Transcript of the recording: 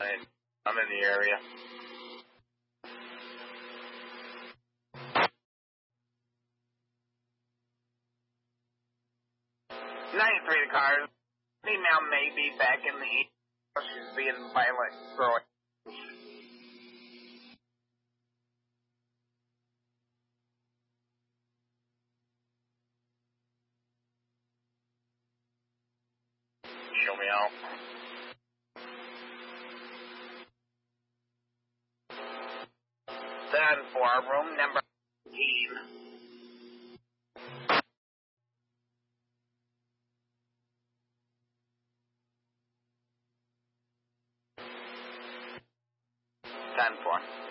I'm in the area. 93 the car. Female may be back in the east. She's being violent, growing. Show me out. 10-4, room number 18. Ten four.